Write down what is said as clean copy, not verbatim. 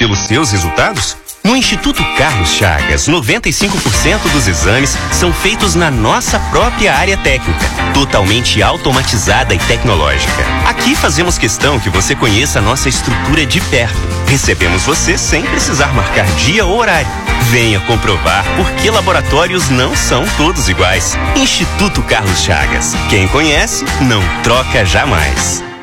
pelos seus resultados? No Instituto Carlos Chagas, 95% dos exames são feitos na nossa própria área técnica, totalmente automatizada e tecnológica. Aqui fazemos questão que você conheça a nossa estrutura de perto. Recebemos você sem precisar marcar dia ou horário. Venha comprovar porque laboratórios não são todos iguais. Instituto Carlos Chagas. Quem conhece, não troca jamais.